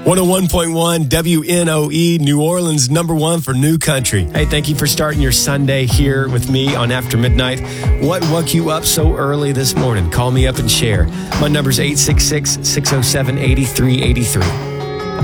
101.1 WNOE, New Orleans, number one for new country. Hey, thank you for starting your Sunday here with me on After Midnight. What woke you up so early this morning? Call me up and share. My number's 866-607-8383.